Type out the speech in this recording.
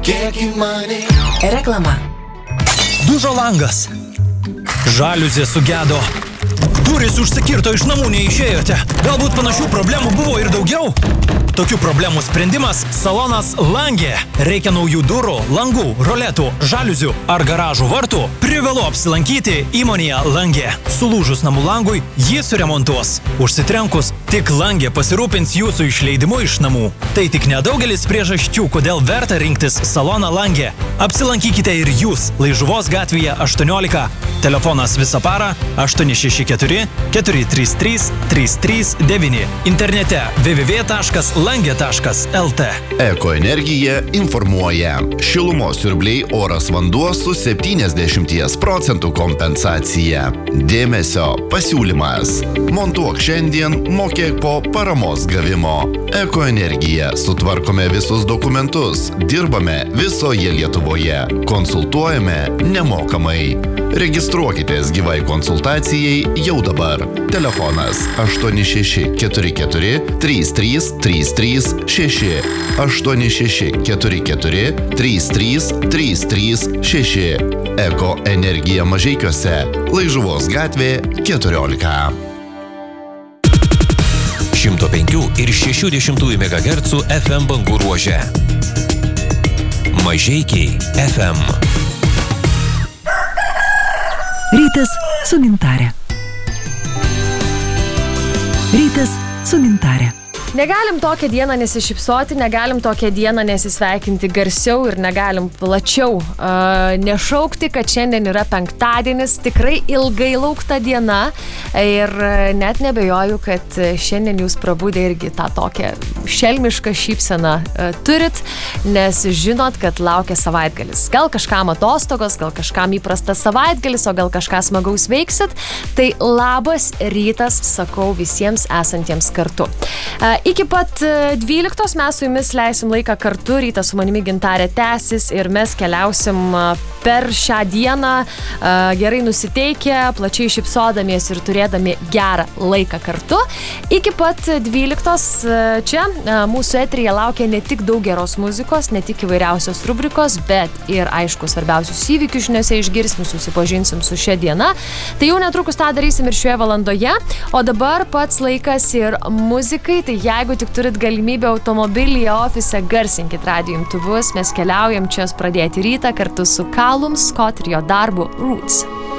kiek įmanai. Reklama. Dužo langas. Žaliuzė sugedo. Durys užsikirto, iš namų neišėjote. Galbūt panašių problemų buvo ir daugiau? Tokių problemų sprendimas – salonas Langė. Reikia naujų durų, langų, roletų, žaliuzių ar garažų vartų? Privalu apsilankyti įmonėje Langė. Sulūžus namų langui, jį suremontuos. Užsitrenkus, tik Langė pasirūpins jūsų išleidimu iš namų. Tai tik nedaugelis priežasčių, kodėl verta rinktis saloną Langė. Apsilankykite ir jūs Laižuvos gatvėje 18. Telefonas visą parą 864 433 339. Internete www.langė.lt. Ekoenergija informuoja. Šilumos siurbliai oras vanduo su 70% kompensacija. Dėmesio pasiūlymas. Montuok šiandien, mokėk po paramos gavimo. Ekoenergija. Sutvarkome visus dokumentus. Dirbame visoje Lietuvoje. Konsultuojame nemokamai. Registruokitės gyvai konsultacijai jau dabar. Telefonas 8644 33336 8644 33336. Eko energija Mažeikiuose. Laižuvos gatvė 14. 105 ir 60 MHz FM bangų ruože. Mažeikiai FM. Rytas su Gintarė. Rytas su Gintarė. Negalim tokią dieną nesišypsoti, negalim tokią dieną nesisveikinti garsiau ir negalim plačiau nešaukti, kad šiandien yra penktadienis, tikrai ilgai laukta diena ir net nebejoju, kad šiandien jūs prabudę irgi tą tokią šelmišką šypseną turit, nes žinot, kad laukia savaitgalis. Gal kažkam atostogos, gal kažkam įprastas savaitgalis, o gal kažką smagaus veiksit, tai labas rytas sakau visiems esantiems kartu. Iki pat 12 mes su jumis leisim laiką kartu, rytas su manimi Gintarė tęsis ir mes keliausim per šią dieną gerai nusiteikę, plačiai šypsodamiesi ir turėdami gerą laiką kartu. Iki pat 12 čia mūsų eteryje laukia ne tik daug geros muzikos, ne tik įvairiausios rubrikos, bet ir aišku svarbiausius įvykius žiniose išgirsim, susipažinsim su šia diena. Tai jau netrukus tą darysim ir šioje valandoje, o dabar pats laikas ir muzikai, tai jeigu tik turit galimybę automobilyje, ofise, garsinkit radijo imtuvus, mes keliaujam čia pradėti rytą kartu su Callum Scott ir jo darbu Roots.